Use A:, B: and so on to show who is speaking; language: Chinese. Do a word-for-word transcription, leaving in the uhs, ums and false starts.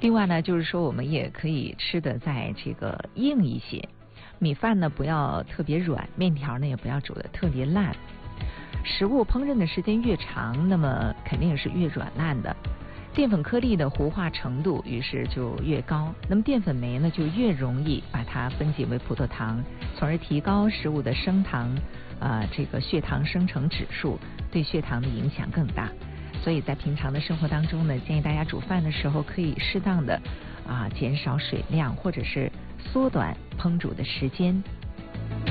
A: 另外呢，就是说我们也可以吃的在这个硬一些，米饭呢不要特别软，面条呢也不要煮的特别烂。食物烹饪的时间越长，那么肯定是越软烂的。淀粉颗粒的糊化程度于是就越高，那么淀粉酶呢就越容易把它分解为葡萄糖，从而提高食物的升糖，呃，这个血糖生成指数，对血糖的影响更大。所以在平常的生活当中呢，建议大家煮饭的时候可以适当的啊减少水量，或者是缩短烹煮的时间，